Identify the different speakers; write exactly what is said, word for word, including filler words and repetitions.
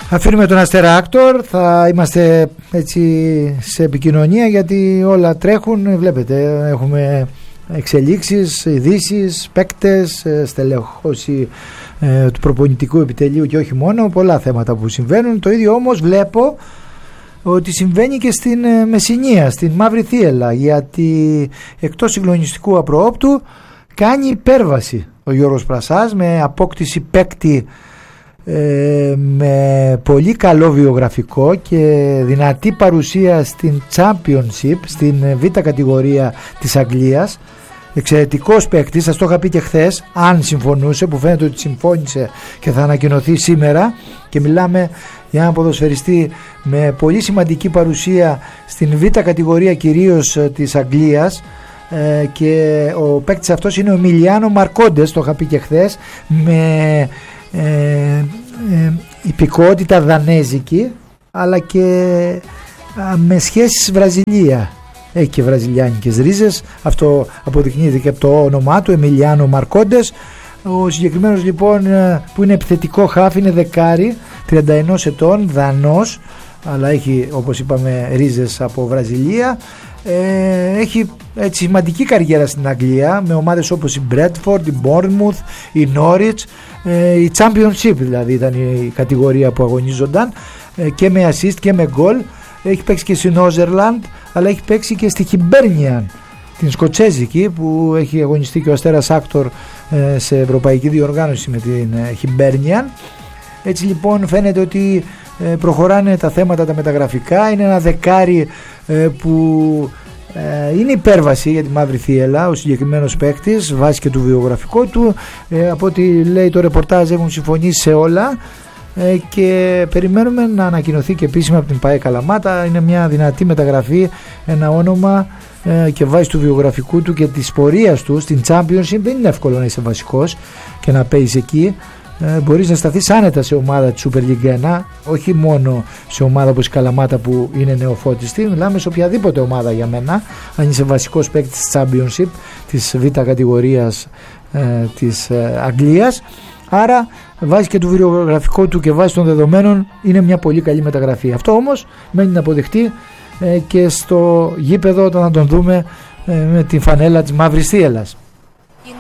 Speaker 1: Αφήνουμε τον Αστέρα Άκτορ, θα είμαστε έτσι σε επικοινωνία γιατί όλα τρέχουν, βλέπετε έχουμε εξελίξεις, ειδήσεις, παίκτες, στελεχώση ε, του προπονητικού επιτελείου και όχι μόνο, πολλά θέματα που συμβαίνουν. Το ίδιο όμως βλέπω ότι συμβαίνει και στην ε, Μεσσηνία, στην Μαύρη Θίελα, γιατί εκτός συγκλονιστικού απροόπτου κάνει υπέρβαση ο Γιώργος Πρασάς με απόκτηση παίκτη ε, με πολύ καλό βιογραφικό και δυνατή παρουσία στην Championship, στην β' κατηγορία της Αγγλίας. Εξαιρετικός παίκτης, σας το είχα πει και χθες, αν συμφωνούσε, που φαίνεται ότι συμφώνησε και θα ανακοινωθεί σήμερα, και μιλάμε για ένα ποδοσφαιριστή με πολύ σημαντική παρουσία στην β' κατηγορία κυρίως της Αγγλίας, ε, και ο παίκτης αυτός είναι ο Εμιλιάνο Μαρκόντες, το είχα πει και χθες, με ε, ε, υπηκότητα δανέζικη αλλά και α, με σχέσεις Βραζιλία. Έχει και βραζιλιάνικες ρίζες, αυτό αποδεικνύεται και από το όνομά του, Εμιλιάνο Μαρκόντες. Ο συγκεκριμένος λοιπόν, που είναι επιθετικό χάφ, είναι δεκάρι, τριάντα ένα ετών, δανός, αλλά έχει, όπως είπαμε, ρίζες από Βραζιλία. Ε, έχει έτσι σημαντική καριέρα στην Αγγλία με ομάδες όπως η Bradford, η Bournemouth, η Norwich, ε, η Championship δηλαδή ήταν η κατηγορία που αγωνίζονταν, ε, και με assist και με goal. Έχει παίξει και στην Νόζερλαντ, αλλά έχει παίξει και στη Χιμπέρνιαν, την σκοτσέζικη, που έχει αγωνιστεί και ο Αστέρας Άκτορ ε, σε ευρωπαϊκή διοργάνωση με την ε, Χιμπέρνιαν. Έτσι λοιπόν φαίνεται ότι ε, προχωράνε τα θέματα τα μεταγραφικά. Είναι ένα δεκάρι ε, που ε, είναι υπέρβαση για τη Μαύρη Θίελα ο συγκεκριμένος παίκτης, βάσει και του βιογραφικού του. Ε, από ό,τι λέει το ρεπορτάζ έχουν συμφωνήσει σε όλα, ε, και περιμένουμε να ανακοινωθεί και επίσημα από την ΠΑΕ Καλαμάτα. Είναι μια δυνατή μεταγραφή, ένα όνομα, ε, και βάσει του βιογραφικού του και της πορείας του στην Championship δεν είναι εύκολο να είσαι βασικός και να παίζεις εκεί. Ε, μπορείς να σταθείς άνετα σε ομάδα της Super League ένα, όχι μόνο σε ομάδα όπως η Καλαμάτα που είναι νεοφώτιστη, μιλάμε σε οποιαδήποτε ομάδα για μένα, αν είσαι βασικός παίκτης της Championship, της β' κατηγορίας ε, της ε, Αγγλίας. Άρα βάσει και του βιογραφικού του και βάσει των δεδομένων είναι μια πολύ καλή μεταγραφή. Αυτό όμως μένει να αποδειχτεί ε, και στο γήπεδο όταν θα τον δούμε ε, με την φανέλα της Μαύρης Θίελας.